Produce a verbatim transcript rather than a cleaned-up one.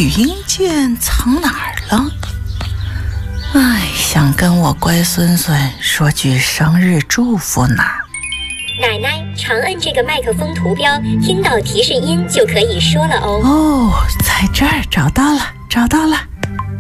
语音键藏哪儿了？哎，想跟我乖孙孙说句生日祝福呢。 奶奶长按这个麦克风图标，听到提示音就可以说了哦。 哦，在这儿找到了，找到了。